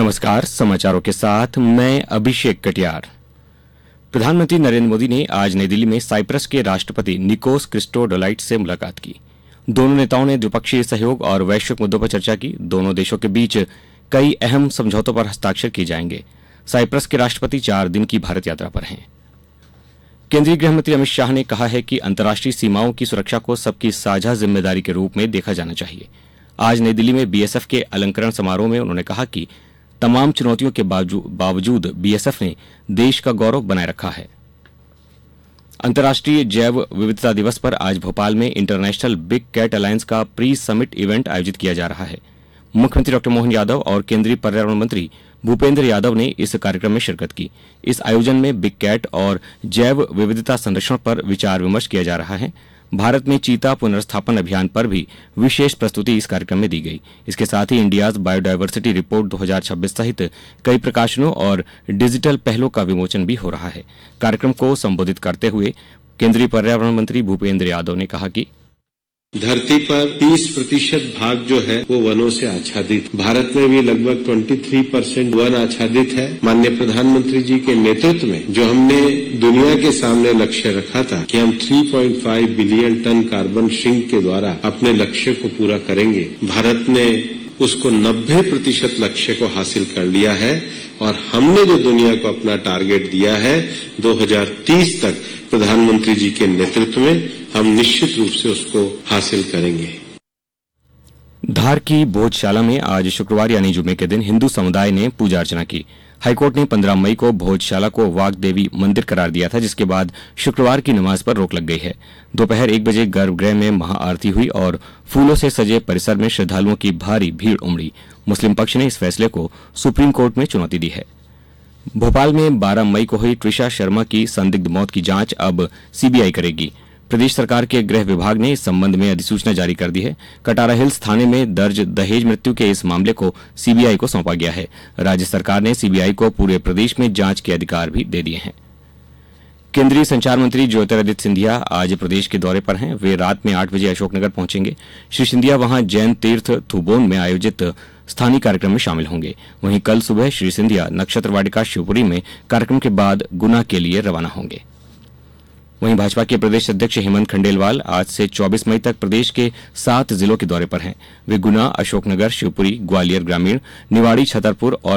नमस्कार, समाचारों के साथ मैं अभिषेक कटियार। प्रधानमंत्री नरेंद्र मोदी ने आज नई दिल्ली में साइप्रस के राष्ट्रपति निकोस क्रिस्टोडोलाइस से मुलाकात की। दोनों नेताओं ने द्विपक्षीय सहयोग और वैश्विक मुद्दों पर चर्चा की। दोनों देशों के बीच कई अहम समझौतों पर हस्ताक्षर किए जाएंगे। साइप्रस के राष्ट्रपति 4 दिन की भारत यात्रा पर हैं। केंद्रीय गृह मंत्री अमित शाह ने कहा है कि अंतर्राष्ट्रीय सीमाओं की सुरक्षा को सबकी साझा जिम्मेदारी के रूप में देखा जाना चाहिए। आज नई दिल्ली में बीएसएफ के अलंकरण समारोह में उन्होंने कहा कि तमाम चुनौतियों के बावजूद बीएसएफ ने देश का गौरव बनाए रखा है। अंतर्राष्ट्रीय जैव विविधता दिवस पर आज भोपाल में इंटरनेशनल बिग कैट अलायंस का प्री समिट इवेंट आयोजित किया जा रहा है। मुख्यमंत्री डॉ मोहन यादव और केंद्रीय पर्यावरण मंत्री भूपेंद्र यादव ने इस कार्यक्रम में शिरकत की। इस आयोजन में बिग कैट और जैव विविधता संरक्षण पर विचार विमर्श किया जा रहा है। भारत में चीता पुनर्स्थापन अभियान पर भी विशेष प्रस्तुति इस कार्यक्रम में दी गई। इसके साथ ही इंडियाज बायोडायवर्सिटी रिपोर्ट 2026 सहित कई प्रकाशनों और डिजिटल पहलों का विमोचन भी हो रहा है। कार्यक्रम को संबोधित करते हुए केंद्रीय पर्यावरण मंत्री भूपेंद्र यादव ने कहा कि धरती पर 30% भाग जो है वो वनों से आच्छादित। भारत में भी लगभग 23% वन आच्छादित है। माननीय प्रधानमंत्री जी के नेतृत्व में जो हमने दुनिया के सामने लक्ष्य रखा था कि हम 3.5 बिलियन टन कार्बन सिंक के द्वारा अपने लक्ष्य को पूरा करेंगे, भारत ने उसको 90% लक्ष्य को हासिल कर लिया है। और हमने जो दुनिया को अपना टारगेट दिया है 2030 तक, प्रधानमंत्री जी के नेतृत्व में हम निश्चित रूप से उसको हासिल करेंगे। धार की भोजशाला में आज शुक्रवार यानी जुमे के दिन हिंदू समुदाय ने पूजा अर्चना की। हाईकोर्ट ने 15 मई को भोजशाला को वाग देवी मंदिर करार दिया था, जिसके बाद शुक्रवार की नमाज पर रोक लग गई है। दोपहर 1 बजे गर्भगृह में महाआरती हुई और फूलों से सजे परिसर में श्रद्धालुओं की भारी भीड़ उमड़ी। मुस्लिम पक्ष ने इस फैसले को सुप्रीम कोर्ट में चुनौती दी है। भोपाल में 12 मई को हुई ट्रिशा शर्मा की संदिग्ध मौत की जांच अब सीबीआई करेगी। प्रदेश सरकार के गृह विभाग ने इस संबंध में अधिसूचना जारी कर दी है। कटारा हिल्स थाने में दर्ज दहेज मृत्यु के इस मामले को सीबीआई को सौंपा गया है। राज्य सरकार ने सीबीआई को पूरे प्रदेश में जांच के अधिकार भी दे दिए हैं। केंद्रीय संचार मंत्री ज्योतिरादित्य सिंधिया आज प्रदेश के दौरे पर हैं। वे रात में 8 बजे अशोकनगर पहुंचेंगे। श्री सिंधिया वहां जैन तीर्थ थुबोन में आयोजित स्थानीय कार्यक्रम में शामिल होंगे। वहीं कल सुबह श्री सिंधिया नक्षत्र वाटिका शिवपुरी में कार्यक्रम के बाद गुना के लिए रवाना होंगे। वहीं भाजपा के प्रदेश अध्यक्ष हेमंत खंडेलवाल आज से 24 मई तक प्रदेश के 7 जिलों के दौरे पर हैं। वे गुना, अशोकनगर, शिवपुरी, ग्वालियर ग्रामीण, निवाड़ी, छतरपुर और